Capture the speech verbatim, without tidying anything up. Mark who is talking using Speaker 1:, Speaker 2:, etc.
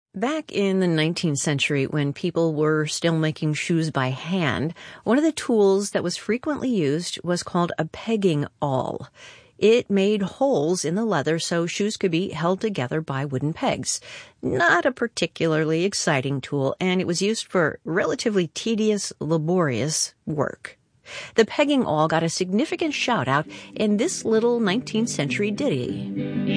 Speaker 1: Back in the nineteenth century, when people were still making shoes by hand, one of the tools that was frequently used was called a pegging awl. It made holes in the leather so shoes could be held together by wooden pegs. Not a particularly exciting tool, and it was used for relatively tedious, laborious work. The pegging awl got a significant shout-out in this little nineteenth century ditty.